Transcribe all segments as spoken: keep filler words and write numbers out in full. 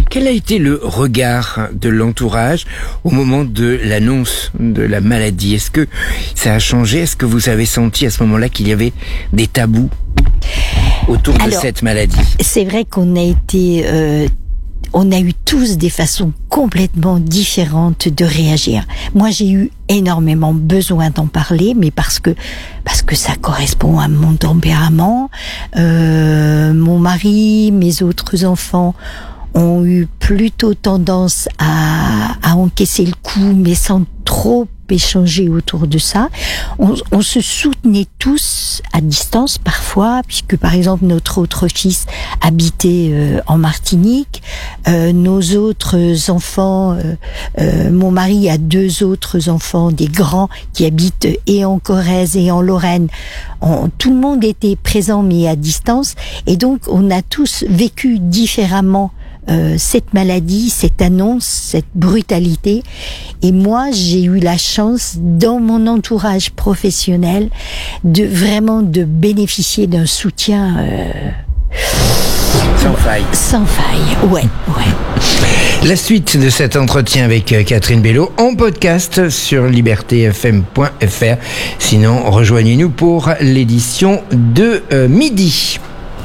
Quel a été le regard de l'entourage au moment de l'annonce de la maladie? Est-ce que ça a changé? Est-ce que vous avez senti à ce moment-là qu'il y avait des tabous autour de Alors, cette maladie? C'est vrai qu'on a été... Euh, on a eu tous des façons complètement différentes de réagir. Moi, j'ai eu énormément besoin d'en parler, mais parce que parce que ça correspond à mon tempérament. Euh, mon mari, mes autres enfants ont eu plutôt tendance à, à encaisser le coup, mais sans trop échanger autour de ça. On, on se soutenait tous à distance parfois, puisque par exemple notre autre fils habitait euh, en Martinique, euh, nos autres enfants, euh, euh, mon mari a deux autres enfants, des grands qui habitent et en Corrèze et en Lorraine. On, tout le monde était présent mais à distance, et donc on a tous vécu différemment Euh, cette maladie, cette annonce, cette brutalité. Et moi, j'ai eu la chance, dans mon entourage professionnel, de vraiment de bénéficier d'un soutien euh, sans faille. Sans faille, ouais, ouais. La suite de cet entretien avec Catherine Bello en podcast sur liberté f m point f r. Sinon, rejoignez-nous pour l'édition de euh, midi.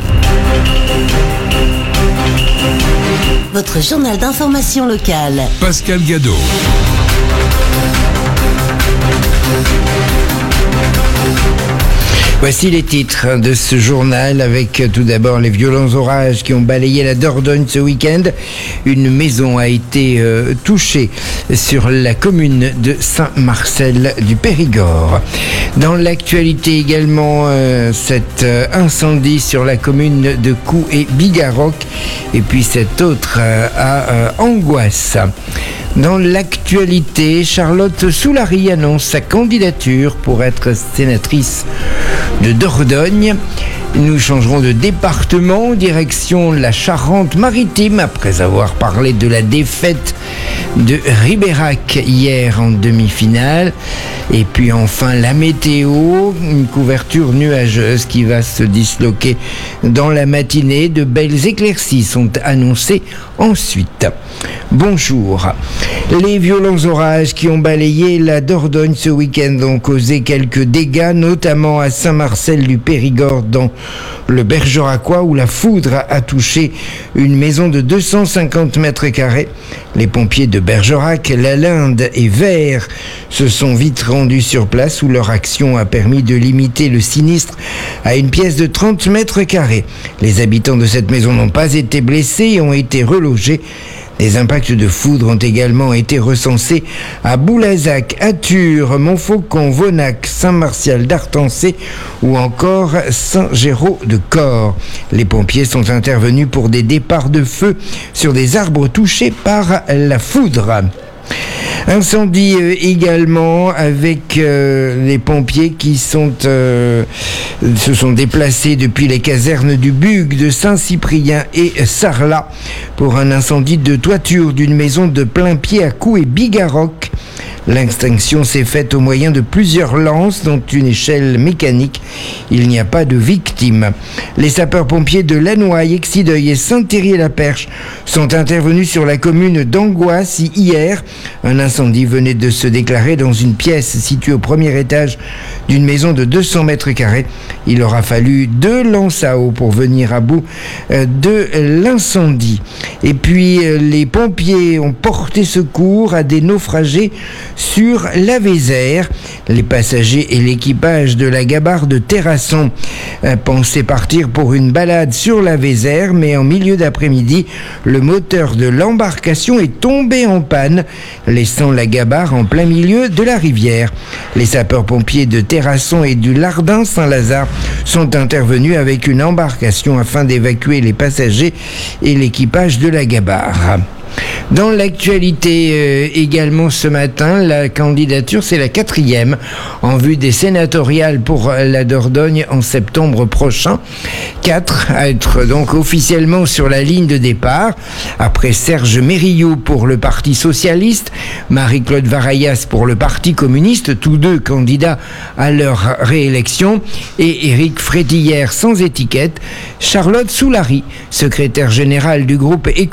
Votre journal d'information locale. Pascal Gadot. Voici les titres de ce journal avec tout d'abord les violents orages qui ont balayé la Dordogne ce week-end. Une maison a été euh, touchée sur la commune de Saint-Marcel du Périgord. Dans l'actualité également, euh, cet euh, incendie sur la commune de Coux et Bigarroc, et puis cet autre euh, à euh, Angoisse. Dans l'actualité, Charlotte Soulary annonce sa candidature pour être sénatrice de Dordogne. Nous changerons de département, direction la Charente-Maritime, après avoir parlé de la défaite de Ribérac hier en demi-finale. Et puis enfin la météo, une couverture nuageuse qui va se disloquer dans la matinée. De belles éclaircies sont annoncées ensuite. Bonjour. Les violents orages qui ont balayé la Dordogne ce week-end ont causé quelques dégâts, notamment à Saint-Marcel du Périgord dans le Bergeracois, où la foudre a touché une maison de deux cent cinquante mètres carrés. Les pompiers de Bergerac, La Linde et Vert se sont vite rendus sur place, où leur action a permis de limiter le sinistre à une pièce de trente mètres carrés. Les habitants de cette maison n'ont pas été blessés et ont été relogés. Des impacts de foudre ont également été recensés à Boulazac, Atture, Montfaucon, Vonac, Saint-Martial d'Artancé ou encore Saint-Géraud-de-Corps. Les pompiers sont intervenus pour des départs de feu sur des arbres touchés par la foudre. Incendie euh, également avec euh, les pompiers qui sont, euh, se sont déplacés depuis les casernes du Bug, de Saint-Cyprien et Sarlat pour un incendie de toiture d'une maison de plein pied à Coux et Bigarroc. L'extinction s'est faite au moyen de plusieurs lances, dont une échelle mécanique. Il n'y a pas de victimes. Les sapeurs-pompiers de Lannoy, Exideuil et Saint-Thierry-la-Perche sont intervenus sur la commune d'Angoisse hier. Un incendie venait de se déclarer dans une pièce située au premier étage d'une maison de deux cents mètres carrés. Il aura fallu deux lances à eau pour venir à bout de l'incendie. Et puis, les pompiers ont porté secours à des naufragés sur la Vézère. Les passagers et l'équipage de la gabarre de Terrasson pensaient partir pour une balade sur la Vézère, mais en milieu d'après-midi, le moteur de l'embarcation est tombé en panne, laissant la gabarre en plein milieu de la rivière. Les sapeurs-pompiers de Terrasson et du Lardin Saint-Lazare sont intervenus avec une embarcation afin d'évacuer les passagers et l'équipage de la gabarre. Dans l'actualité euh, également ce matin, la candidature, c'est la quatrième en vue des sénatoriales pour la Dordogne en septembre prochain. Quatre à être donc officiellement sur la ligne de départ. Après Serge Mérillou pour le Parti Socialiste, Marie-Claude Varayas pour le Parti Communiste, tous deux candidats à leur réélection, et Éric Frétillère sans étiquette, Charlotte Soulary, secrétaire générale du groupe